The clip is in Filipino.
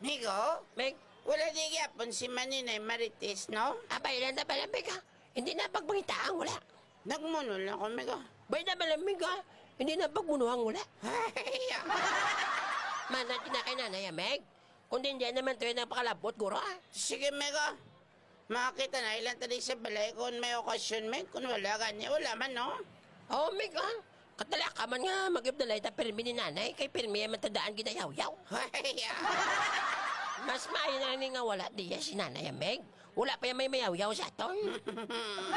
Migo, Meg, wala di gyapon si Maninay Marites, no? abay lang na pala, Meg, ha? Hindi na pagbangitaan, wala. Nagmunol na ko, Migo. Bay na pala, Meg, ha? Hindi na pagbunuhang, wala. Ay, Manat na kay nanay, Meg. Kung hindi naman ito yung napakalabot, guro, ha? sige, Migo. Makakita na ilan tali sa balay kung may okasyon, Meg. Kung wala ganyan, wala man, no? Oo, Meg, ha? Katala ka man nga mag-ibdalay ta pirmi ni nanay, kay pirmi ay matandaan ginayaw-yaw. Ay, Mas maayo na rin nga wala diya si nanay, Meg. Wala pa yung may mayaw-yaw sa aton.